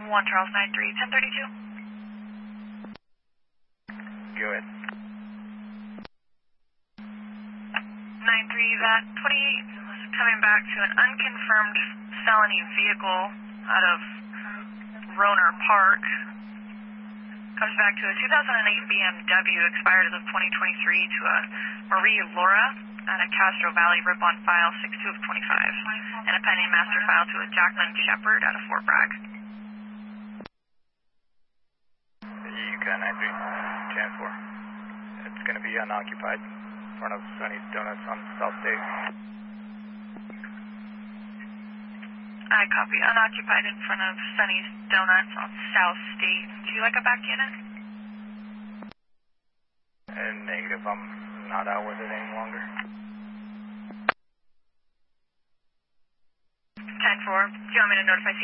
1 Charles 93, 1032. Go ahead. 93, that 28 was coming back to an unconfirmed felony vehicle out of Roner Park. Comes back to a 2008 BMW expired as of 2023 to a Marie Laura at a Castro Valley rip-on file 62 of 25, and a pending master file to a Jacqueline Shepard out of Fort Bragg. Yuka 93, 10-4. It's going to be unoccupied in front of Sonny's Donuts on South State. I copy. Unoccupied in front of Sonny's Donuts on South State. Do you like a back unit? Negative. I'm not out with it any longer. 10-4. Do you want me to notify